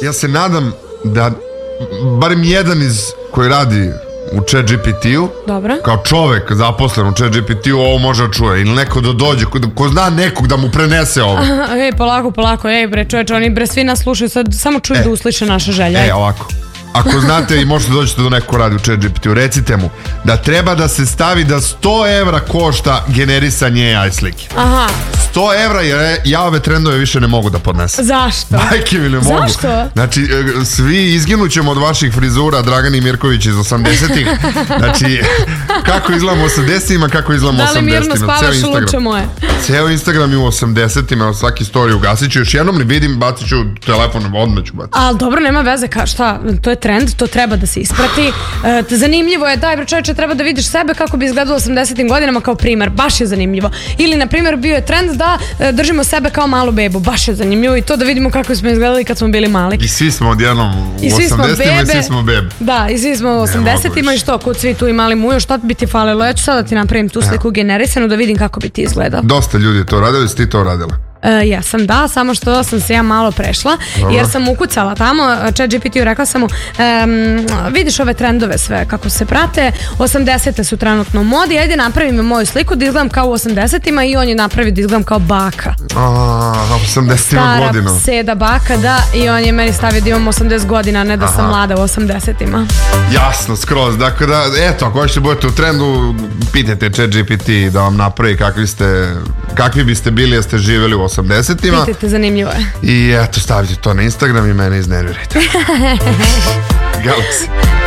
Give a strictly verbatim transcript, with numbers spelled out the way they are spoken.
ja se nadam da barem jedan iz koji radi u ChatGPT-u, kao čovek zaposlen u ChatGPT-u, ovo može da čuje, ili neko da dođe, ko, ko zna nekog da mu prenese ovo. Ej, polako, polako, ej bre, čoveče, oni bre svi nas slušaju, sad samo čuju e, da usliše naše želje. E, ovako. Ako znate i možete dođete do nekog radi u ChatGPT-u, recite mu da treba da se stavi da sto evra košta generisanje A I slike. Aha. sto evra jer ja ove trendove više ne mogu da podnesem. Zašto? Majke mi ne mogu. Zašto? Znači, svi izginućemo od vaših frizura, Dragani Mirković iz osamdesetih. Znači, kako izgledamo u osamdesetima, kako izgledamo u osamdesetima. Da li mirno spavaš, luče moje? Ceo Instagram je u osamdesetima, svaki story ugasit ću. Još jednom ne vidim, bacit ću telefon, odmah ću baciti. Ali dobro, nema veze, ka, šta, to je trend, to treba da se isprati. E, zanimljivo je, daj bre čovječe, treba da vidiš sebe kako bi izgledalo u osamdesetim godinama kao primer, baš je zanimljivo. Ili, na primjer, bio je trend da e, držimo sebe kao malu bebu, baš je zanimljivo i to da vidimo kako smo izgledali kad smo bili mali. I svi smo odjednom u osamdesetima i svi smo bebe. Da, i svi smo u osamdesetima i što, kod svi tu imali mujo, šta bi ti falilo? Ja ću sada ti napravim tu sliku generisanu da vidim kako bi ti izgledao. Dosta ljudi to radili, si ti to radila? Uh, ja sam da, samo što sam se ja malo prešla. Dobro. Jer sam ukucala tamo ChatGPT-u, rekla sam mu um, vidiš ove trendove sve kako se prate, osamdesete su trenutno u modi, ajde napravim moju sliku da izgledam kao u osamdesetima i on je napravi da izgledam kao baka. A, osamdesetima godina. Stara seda baka, da, i on je meni stavio da imam osamdeset godina, a ne da Aha. sam mlada u osamdesetima. Jasno, skroz, dakle da, eto, ako hoćete budete u trendu, pitajte ChatGPT da vam napravi kakvi ste, kakvi biste bili da ste živjeli u osamdesetima. Pitajte, zanimljivo je. I eto, stavite to na Instagram i mene iznervirajte. Galaxy.